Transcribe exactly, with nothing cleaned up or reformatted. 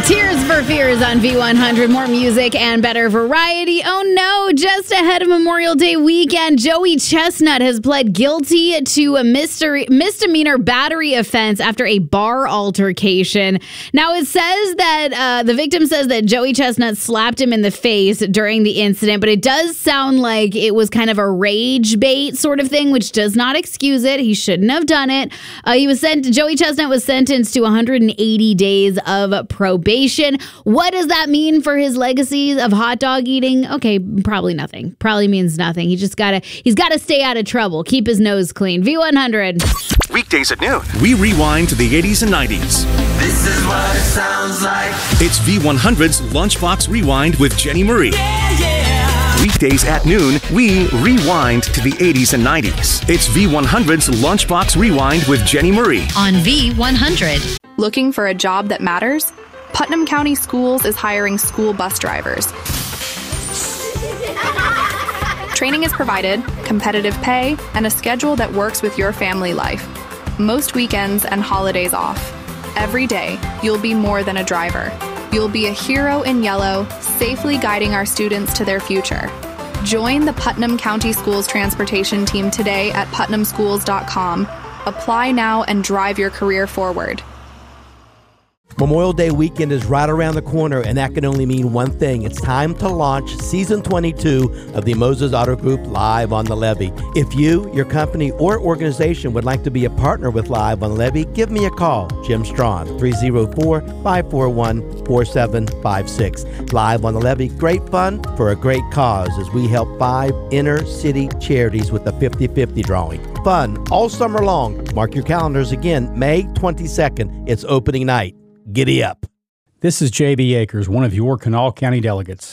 Tears for Fears on V one hundred. More music and better variety. Oh no, just ahead of Memorial Day weekend, Joey Chestnut has pled guilty to a mystery, misdemeanor battery offense after a bar altercation. Now it says that uh, the victim says that Joey Chestnut slapped him in the face during the incident, but it does sound like it was kind of a rage bait sort of thing, which does not excuse it. He shouldn't have done it. Uh, he was sent. Joey Chestnut was sentenced to one hundred eighty days of probation. What does that mean for his legacy of hot dog eating? Okay, probably nothing. Probably means nothing. He just gotta, he's gotta stay out of trouble. Keep his nose clean. V one hundred. Weekdays at noon, we rewind to the eighties and nineties. This is what it sounds like. It's V one hundred's Lunchbox Rewind with Jenny Marie. Yeah, yeah. Weekdays at noon, we rewind to the eighties and nineties. It's V one hundred's Lunchbox Rewind with Jenny Marie. On V one hundred. Looking for a job that matters? Putnam County Schools is hiring school bus drivers. Training is provided, competitive pay, and a schedule that works with your family life. Most weekends and holidays off. Every day, you'll be more than a driver. You'll be a hero in yellow, safely guiding our students to their future. Join the Putnam County Schools transportation team today at putnam schools dot com. Apply now and drive your career forward. Memorial Day weekend is right around the corner, and that can only mean one thing. It's time to launch Season twenty-two of the Moses Auto Group Live on the Levee. If you, your company, or organization would like to be a partner with Live on the Levee, give me a call. Jim Strawn, three oh four, five four one, four seven five six. Live on the Levee, great fun for a great cause as we help five inner-city charities with a fifty-fifty drawing. Fun all summer long. Mark your calendars again, May twenty-second. It's opening night. Giddy up. This is J B Akers, one of your Kanawha County delegates.